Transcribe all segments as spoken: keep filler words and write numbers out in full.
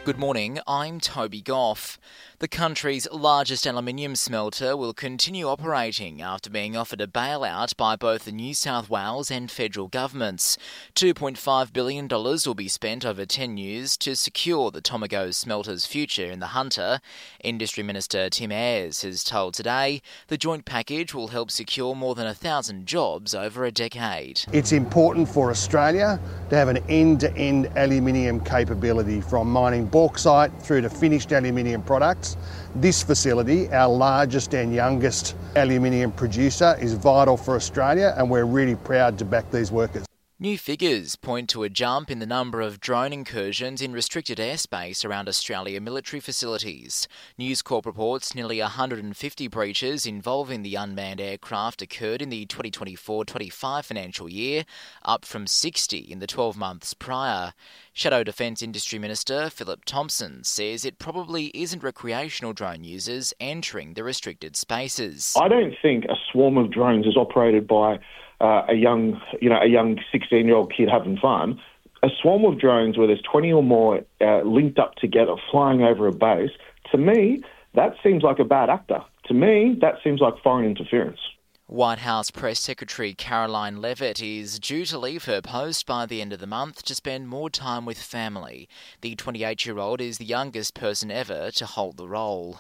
Good morning, I'm Toby Goff. The country's largest aluminium smelter will continue operating after being offered a bailout by both the New South Wales and federal governments. two point five billion dollars will be spent over ten years to secure the Tomago smelter's future in the Hunter. Industry Minister Tim Ayres has told Today the joint package will help secure more than a thousand jobs over a decade. It's important for Australia to have an end-to-end aluminium capability from mining bauxite through to finished aluminium products. This facility, our largest and youngest aluminium producer, is vital for Australia, and we're really proud to back these workers. New figures point to a jump in the number of drone incursions in restricted airspace around Australia military facilities. News Corp reports nearly one hundred fifty breaches involving the unmanned aircraft occurred in the twenty twenty-four twenty-five financial year, up from sixty in the twelve months prior. Shadow Defence Industry Minister Philip Thompson says it probably isn't recreational drone users entering the restricted spaces. I don't think a swarm of drones is operated by Uh, a young, you know, a young sixteen-year-old kid having fun. A swarm of drones where there's twenty or more uh, linked up together flying over a base, to me, that seems like a bad actor. To me, that seems like foreign interference. White House Press Secretary Caroline Leavitt is due to leave her post by the end of the month to spend more time with family. The twenty-eight-year-old is the youngest person ever to hold the role.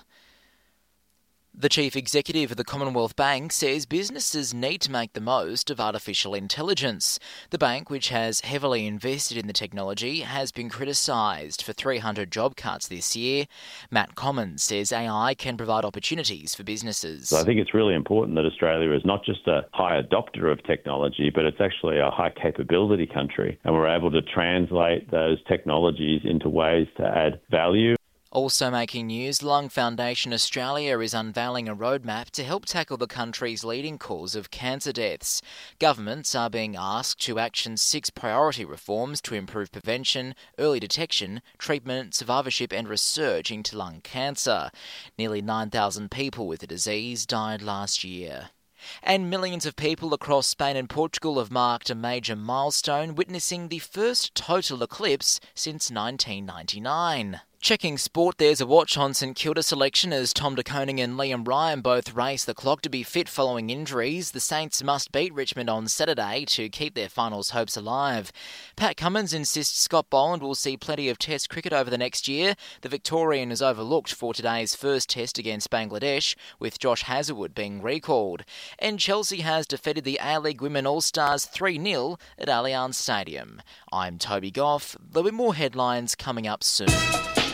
The chief executive of the Commonwealth Bank says businesses need to make the most of artificial intelligence. The bank, which has heavily invested in the technology, has been criticised for three hundred job cuts this year. Matt Commons says A I can provide opportunities for businesses. So I think it's really important that Australia is not just a high adopter of technology, but it's actually a high capability country, and we're able to translate those technologies into ways to add value. Also making news, Lung Foundation Australia is unveiling a roadmap to help tackle the country's leading cause of cancer deaths. Governments are being asked to action six priority reforms to improve prevention, early detection, treatment, survivorship and research into lung cancer. Nearly nine thousand people with the disease died last year. And millions of people across Spain and Portugal have marked a major milestone, witnessing the first total eclipse since nineteen ninety-nine. Checking sport, there's a watch on St Kilda selection as Tom De Koning and Liam Ryan both race the clock to be fit following injuries. The Saints must beat Richmond on Saturday to keep their finals hopes alive. Pat Cummins insists Scott Boland will see plenty of Test cricket over the next year. The Victorian is overlooked for today's first Test against Bangladesh, with Josh Hazlewood being recalled. And Chelsea has defeated the A-League Women All-Stars three nil at Allianz Stadium. I'm Toby Goff. There'll be more headlines coming up soon.